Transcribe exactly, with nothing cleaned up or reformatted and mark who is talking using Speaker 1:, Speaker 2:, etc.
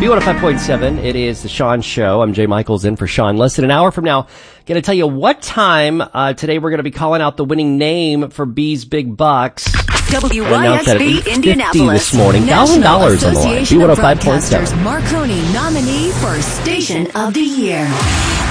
Speaker 1: B one oh five point seven, it is the Sean Show. I'm Jay Michaels in for Sean. Less than an hour from now, going to tell you what time uh, today we're going to be calling out the winning name for B's Big Bucks.
Speaker 2: W Y S B Indianapolis.
Speaker 1: This morning, one thousand dollars on the line. B one oh five point seven.
Speaker 2: Marconi nominee for Station of the Year.